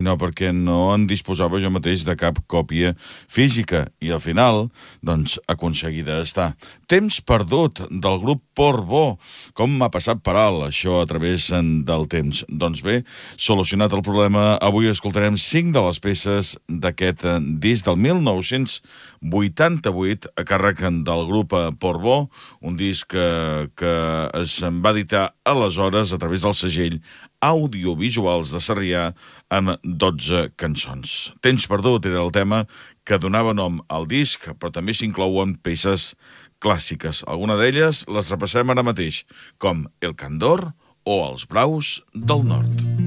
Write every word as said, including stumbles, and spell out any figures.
sinó perquè no en disposava jo mateix de cap còpia física i al final, doncs, aconseguida està. Temps perdut del grup Portbó. Com m'ha passat per alt això a través del temps? Doncs bé, solucionat el problema, avui escoltarem cinc de les peces d'aquest disc del mil nou-cents vuitanta-vuit a càrrec del grup Portbó, un disc que, que es va editar aleshores a través del segell Audiovisuals de Sarrià amb dotze cançons. Temps perdut era el tema que donava nom al disc, però també s'inclouen peces clàssiques. Alguna d'elles les repassem ara mateix, com El Candor o Els Braus del Nord.